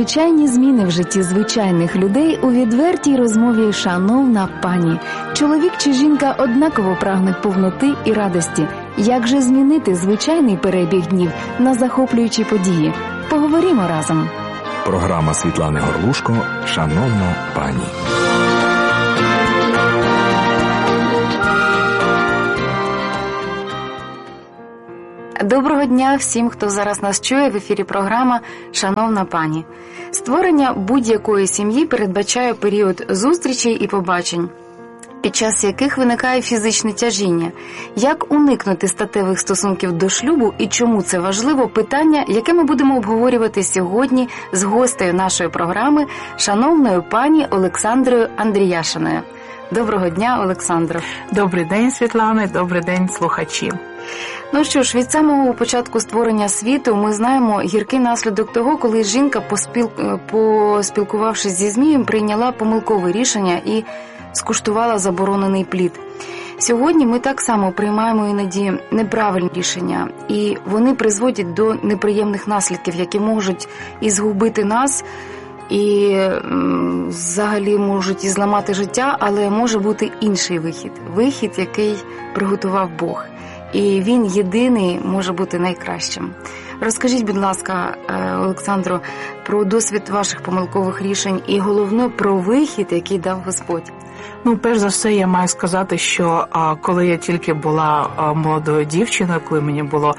Звичайні зміни в житті звичайних людей у відвертій розмові «Шановна пані». Чоловік чи жінка однаково прагнуть повноти і радості. Як же змінити звичайний перебіг днів на захоплюючі події? Поговоримо разом. Програма Світлани Горлушко «Шановна пані». Доброго дня всім, хто зараз нас чує. В ефірі програма «Шановна пані». Створення будь-якої сім'ї передбачає період зустрічей і побачень, під час яких виникає фізичне тяжіння. Як уникнути статевих стосунків до шлюбу і чому це важливо – питання, яке ми будемо обговорювати сьогодні з гостею нашої програми, шановною пані Олександрою Андріяшиною. Доброго дня, Олександро. Добрий день, Світлана, добрий день, слухачі. Ну що ж, від самого початку створення світу ми знаємо гіркий наслідок того, коли жінка, поспілкувавшись зі Змієм, прийняла помилкове рішення і скуштувала заборонений плід. Сьогодні ми так само приймаємо іноді неправильні рішення, і вони призводять до неприємних наслідків, які можуть і згубити нас, і взагалі можуть і зламати життя, але може бути інший вихід. Вихід, який приготував Бог. І він єдиний може бути найкращим. Розкажіть, будь ласка, Олександро, про досвід ваших помилкових рішень і, головне, про вихід, який дав Господь. Ну, перш за все, я маю сказати, що коли я тільки була молодою дівчиною, коли мені було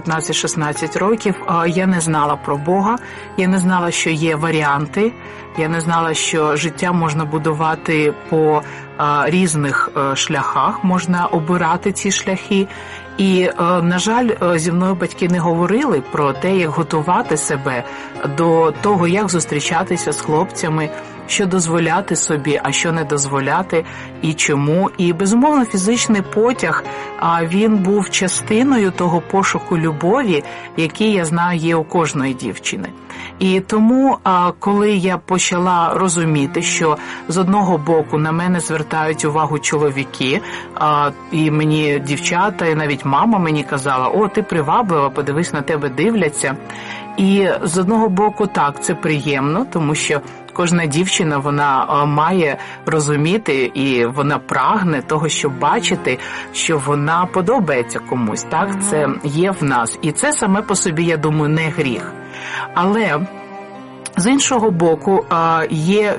15-16 років, я не знала про Бога, я не знала, що є варіанти, я не знала, що життя можна будувати по різних шляхах, можна обирати ці шляхи. І, на жаль, зі мною батьки не говорили про те, як готувати себе до того, як зустрічатися з хлопцями, що дозволяти собі, а що не дозволяти, і чому. І, безумовно, фізичний потяг, він був частиною того пошуку любові, який, я знаю, є у кожної дівчини. І тому, коли я почала розуміти, що з одного боку на мене звертають увагу чоловіки, і мені дівчата, і навіть мама мені казала: «О, ти приваблива, подивись, на тебе дивляться». І з одного боку, так, це приємно, тому що кожна дівчина, вона має розуміти і вона прагне того, щоб бачити, що вона подобається комусь. Так, це є в нас. І це саме по собі, я думаю, не гріх. Але з іншого боку, є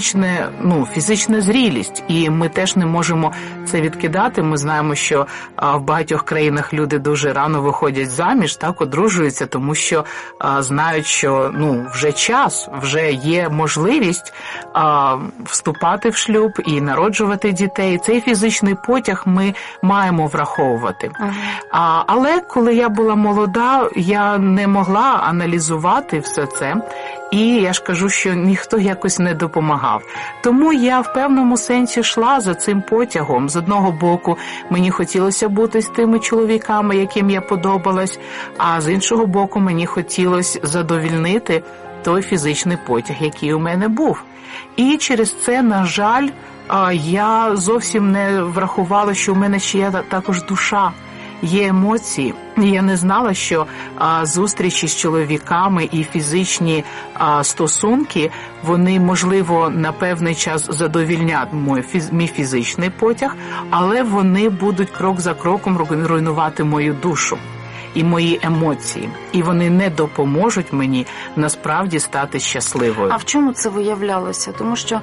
фізична зрілість, і ми теж не можемо це відкидати. Ми знаємо, що в багатьох країнах люди дуже рано виходять заміж, так, одружуються, тому що знають, що вже час, вже є можливість вступати в шлюб і народжувати дітей. Цей фізичний потяг ми маємо враховувати. Але коли я була молода, я не могла аналізувати все це. І я ж кажу, що ніхто якось не допомагав. Тому я в певному сенсі йшла за цим потягом. З одного боку, мені хотілося бути з тими чоловіками, яким я подобалась, а з іншого боку, мені хотілося задовільнити той фізичний потяг, який у мене був. І через це, на жаль, я зовсім не врахувала, що у мене ще є також душа. Є емоції. Я не знала, що зустрічі з чоловіками і фізичні стосунки, вони, можливо, на певний час задовільнять мій фізичний потяг, але вони будуть крок за кроком руйнувати мою душу і мої емоції. І вони не допоможуть мені насправді стати щасливою. А в чому це виявлялося? Тому що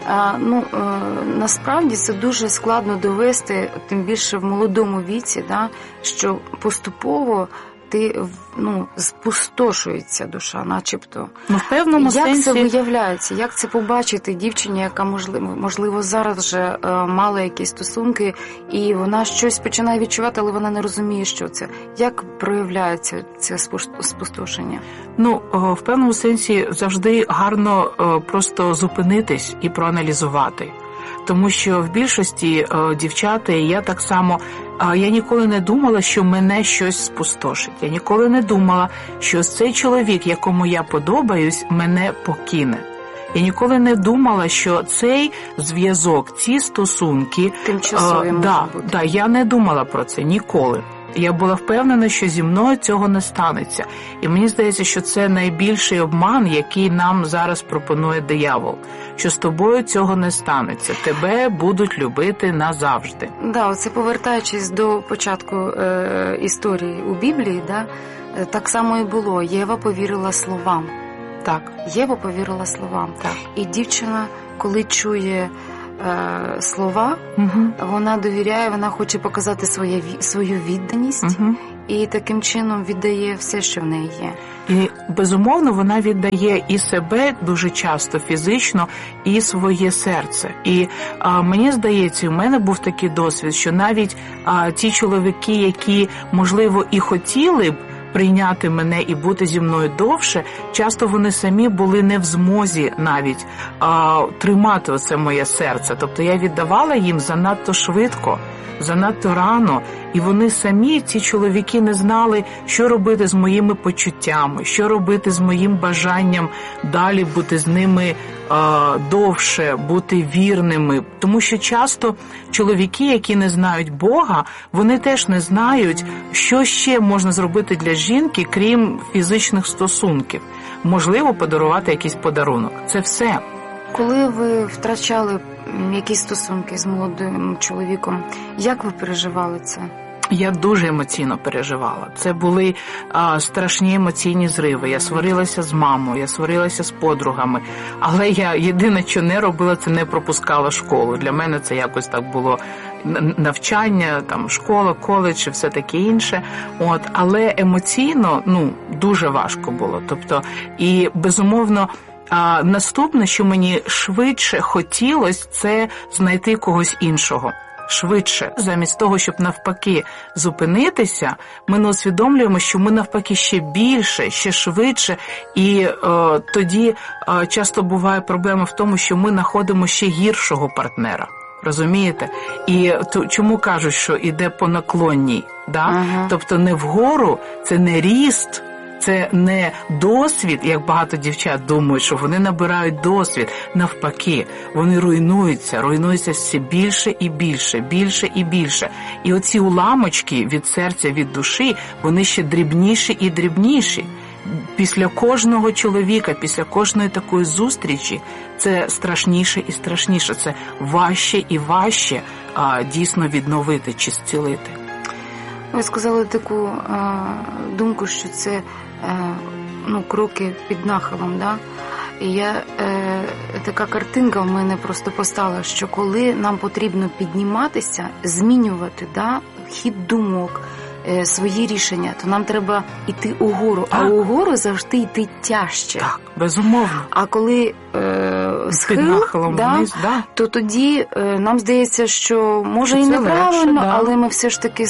насправді це дуже складно довести, тим більше в молодому віці, що поступово спустошується душа, начебто. В певному сенсі... Як це виявляється? Як це побачити дівчині, яка, можливо, зараз вже мала якісь стосунки, і вона щось починає відчувати, але вона не розуміє, що це? Як проявляється це спустошення? В певному сенсі завжди гарно просто зупинитись і проаналізувати. Тому що в більшості дівчата, і я так само, я ніколи не думала, що мене щось спустошить. Я ніколи не думала, що цей чоловік, якому я подобаюсь, мене покине. Я ніколи не думала, що цей зв'язок, ці стосунки... Тимчасові можуть бути. Я не думала про це ніколи. Я була впевнена, що зі мною цього не станеться. І мені здається, що це найбільший обман, який нам зараз пропонує диявол. Що з тобою цього не станеться. Тебе будуть любити назавжди. Да, оце повертаючись до початку історії у Біблії, да, так само і було. Єва повірила словам. Так. Єва повірила словам. Так. І дівчина, коли чує слова, вона довіряє, вона хоче показати свою відданість, і таким чином віддає все, що в неї є. І, безумовно, вона віддає і себе дуже часто фізично, і своє серце. І мені здається, у мене був такий досвід, що навіть ті чоловіки, які, можливо, і хотіли б прийняти мене і бути зі мною довше, часто вони самі були не в змозі навіть тримати оце моє серце. Тобто я віддавала їм занадто швидко, занадто рано, і вони самі, ці чоловіки, не знали, що робити з моїми почуттями, що робити з моїм бажанням далі бути з ними довше, бути вірними. Тому що часто чоловіки, які не знають Бога, вони теж не знають, що ще можна зробити для жінки, крім фізичних стосунків. Можливо, подарувати якийсь подарунок. Це все. Коли ви втрачали якісь стосунки з молодим чоловіком, як ви переживали це? Я дуже емоційно переживала. Це були страшні емоційні зриви. Я сварилася з мамою, я сварилася з подругами. Але я єдине, що не робила, це не пропускала школу. Для мене це якось так було навчання, там школа, коледж і все таке інше. Але емоційно, дуже важко було. Тобто, і безумовно, наступне, що мені швидше хотілося, це знайти когось іншого. Швидше. Замість того, щоб навпаки зупинитися, ми не усвідомлюємо, що ми навпаки ще більше, ще швидше. І тоді часто буває проблема в тому, що ми знаходимо ще гіршого партнера. Розумієте? І чому кажуть, що іде по наклонній? Да? Ага. Тобто не вгору, це не ріст, це не досвід, як багато дівчат думають, що вони набирають досвід. Навпаки, вони руйнуються все більше і більше, більше і більше. І оці уламочки від серця, від душі, вони ще дрібніші і дрібніші. Після кожного чоловіка, після кожної такої зустрічі, це страшніше і страшніше, це важче і важче дійсно відновити чи зцілити. Ви сказали таку думку, що це кроки під нахилом, да? І така картинка в мене просто постала, що коли нам потрібно підніматися, змінювати, да, хід думок, свої рішення, то нам треба йти угору, а угору завжди йти тяжче. Так, безумовно. А коли схил, вниз, то тоді нам здається, що може і неправильно, легше, але ми все ж таки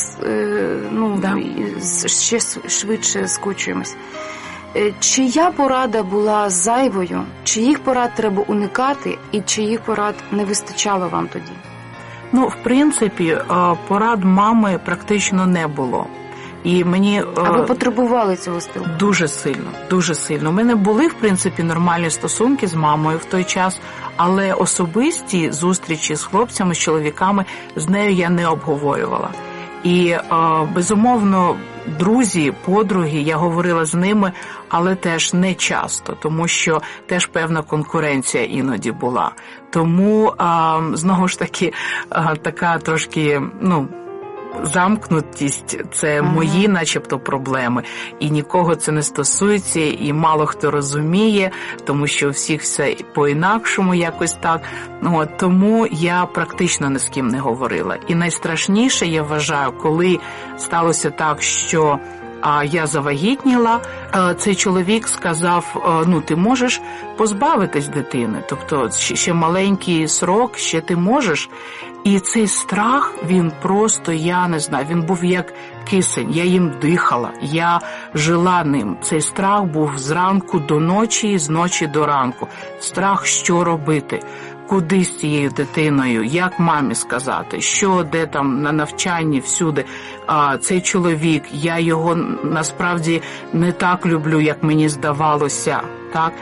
ще швидше скочуємось. Чия порада була зайвою, чиїх порад треба уникати і чиїх порад не вистачало вам тоді? В принципі, порад мами практично не було. І мені... А ви потребували цього спілкування? Дуже сильно, дуже сильно. У мене були, в принципі, нормальні стосунки з мамою в той час, але особисті зустрічі з хлопцями, з чоловіками, з нею я не обговорювала. І, безумовно, друзі, подруги, я говорила з ними, але теж не часто, тому що теж певна конкуренція іноді була. Тому, знову ж таки, така трошки, замкнутість – це мої начебто проблеми, і нікого це не стосується, і мало хто розуміє, тому що у всіх все по-інакшому якось так. Тому я практично ні з ким не говорила. І найстрашніше, я вважаю, коли сталося так, що я завагітніла, цей чоловік сказав, ти можеш позбавитись дитини, тобто ще маленький срок, ще ти можеш. І цей страх, він просто, я не знаю, він був як кисень, я їм дихала, я жила ним. Цей страх був зранку до ночі і з ночі до ранку. Страх, що робити, куди з цією дитиною, як мамі сказати, що, де там, на навчанні, всюди. Цей чоловік, я його насправді не так люблю, як мені здавалося, так?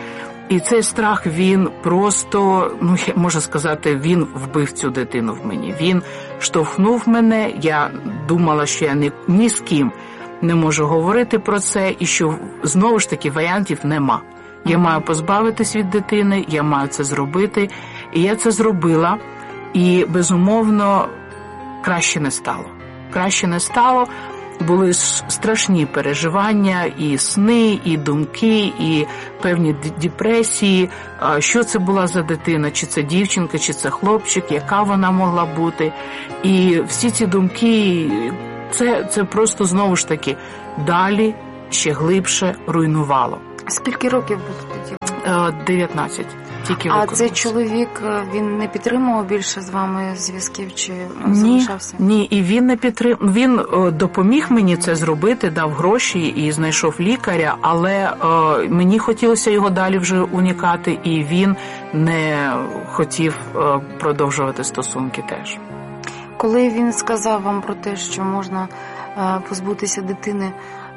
І цей страх, він просто, можна сказати, він вбив цю дитину в мені. Він штовхнув мене, я думала, що я ні з ким не можу говорити про це, і що, знову ж таки, варіантів нема. Я маю позбавитись від дитини, я маю це зробити. І я це зробила, і, безумовно, краще не стало. Краще не стало. Були страшні переживання, і сни, і думки, і певні депресії. Що це була за дитина? Чи це дівчинка, чи це хлопчик? Яка вона могла бути? І всі ці думки, це просто, знову ж таки, далі, ще глибше руйнувало. Скільки років було тоді? 19. Тільки а цей чоловік, він не підтримував більше з вами зв'язків, чи залишався? Ні, і він не підтримував. Він допоміг мені це зробити, дав гроші і знайшов лікаря, але мені хотілося його далі вже уникати, і він не хотів продовжувати стосунки теж. Коли він сказав вам про те, що можна позбутися дитини,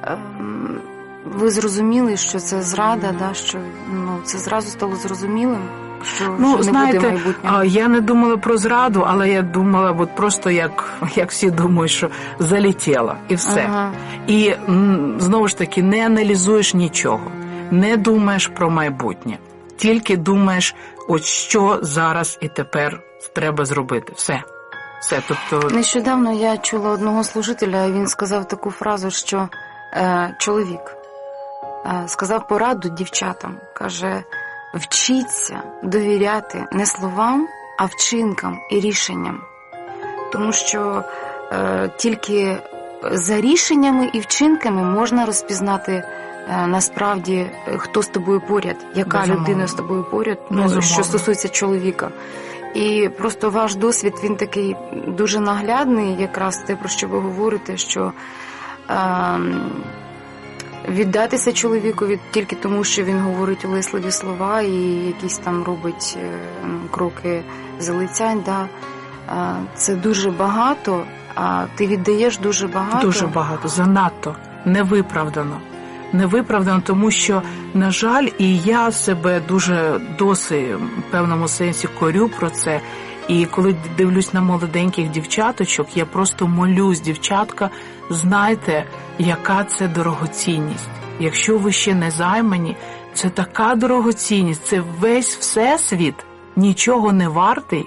ви зрозуміли, що це зрада, да, що це зразу стало зрозумілим, що не буде майбутнього? Я не думала про зраду, але я думала, от просто як всі думають, що залетіла і все. Ага. І знову ж таки не аналізуєш нічого, не думаєш про майбутнє, тільки думаєш, от що зараз і тепер треба зробити. Все. Тобто... Нещодавно я чула одного служителя, і він сказав таку фразу, що чоловік сказав пораду дівчатам, каже, вчіться довіряти не словам, а вчинкам і рішенням. Тому що тільки за рішеннями і вчинками можна розпізнати насправді, хто з тобою поряд, яка людина з тобою поряд, що стосується чоловіка. І просто ваш досвід, він такий дуже наглядний, якраз те, про що ви говорите, що віддатися чоловікові тільки тому, що він говорить улесливі слова і якісь там робить кроки залицянь, це дуже багато, а ти віддаєш дуже багато. Дуже багато, занадто, невиправдано, тому що, на жаль, і я себе досить в певному сенсі корю про це. І коли дивлюсь на молоденьких дівчаточок, я просто молюсь, дівчатка, знайте, яка це дорогоцінність. Якщо ви ще не займані, це така дорогоцінність, це весь всесвіт нічого не вартий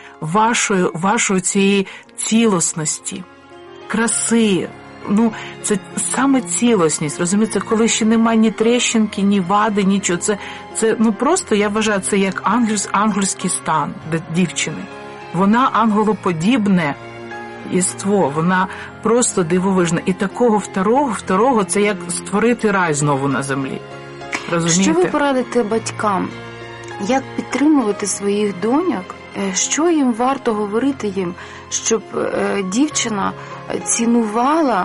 вашої цієї цілісності, краси. Це саме цілісність, розумієте, коли ще немає ні тріщинки, ні вади, нічого. Це просто, я вважаю, це як ангельський стан дівчини. Вона ангелоподібне єство, вона просто дивовижна. І такого второго це як створити рай знову на землі. Розумієте? Що ви порадите батькам? Як підтримувати своїх доньок? Що їм варто говорити їм, щоб дівчина цінувала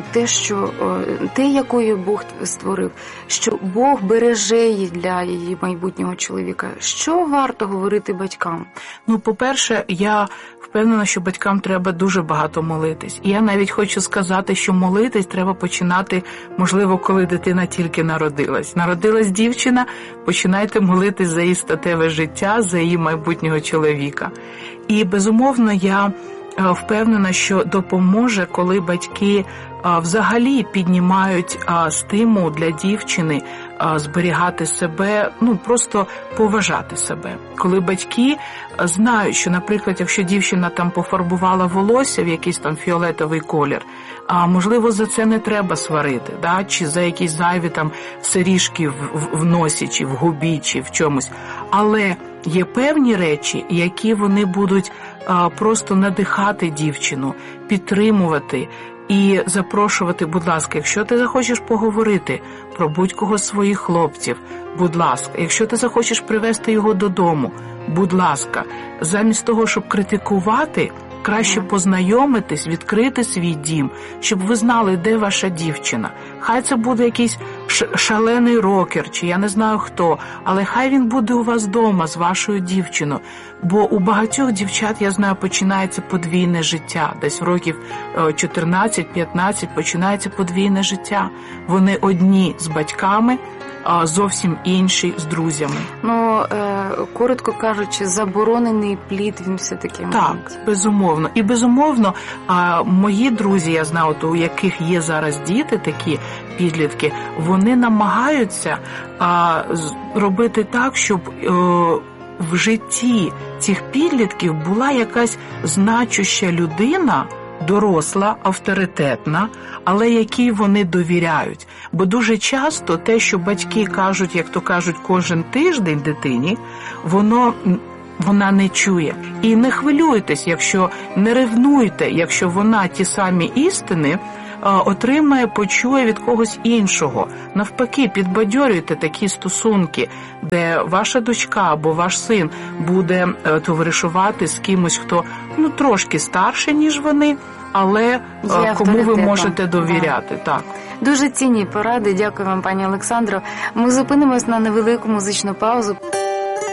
те, якою Бог створив, що Бог береже її для її майбутнього чоловіка? Що варто говорити батькам? По-перше, я впевнена, що батькам треба дуже багато молитись. І я навіть хочу сказати, що молитись треба починати, можливо, коли дитина тільки народилась. Народилась дівчина, починайте молитись за її статеве життя, за її майбутнього чоловіка. І, безумовно, я впевнена, що допоможе, коли батьки взагалі піднімають стимул для дівчини зберігати себе, просто поважати себе. Коли батьки знають, що, наприклад, якщо дівчина там пофарбувала волосся в якийсь там фіолетовий колір, можливо, за це не треба сварити, чи за якісь зайві там сережки в носі, чи в губі, чи в чомусь. Але є певні речі, які вони будуть просто надихати дівчину, підтримувати і запрошувати, будь ласка, якщо ти захочеш поговорити про будь-кого з своїх хлопців, будь ласка, якщо ти захочеш привезти його додому, будь ласка, замість того, щоб критикувати, краще познайомитись, відкрити свій дім, щоб ви знали, де ваша дівчина. Хай це буде якийсь шалений рокер, чи я не знаю хто, але хай він буде у вас вдома з вашою дівчиною. Бо у багатьох дівчат, я знаю, починається подвійне життя. Десь в років 14-15 починається подвійне життя. Вони одні з батьками, зовсім інші з друзями. Коротко кажучи, заборонений плід він все-таки. Так, безумовно. І безумовно, мої друзі, я знаю, у яких є зараз діти, такі підлітки, вони намагаються робити так, щоб в житті цих підлітків була якась значуща людина, доросла, авторитетна, але якій вони довіряють. Бо дуже часто те, що батьки кажуть, як то кажуть, кожен тиждень дитині, вона не чує. І не хвилюйтесь, не ревнуйте, якщо вона ті самі істини отримає, почує від когось іншого. Навпаки, підбадьорюйте такі стосунки, де ваша дочка або ваш син буде товаришувати з кимось, хто трошки старше, ніж вони, але кому ви можете довіряти. Так. Дуже цінні поради. Дякую вам, пані Олександро. Ми зупинимось на невелику музичну паузу.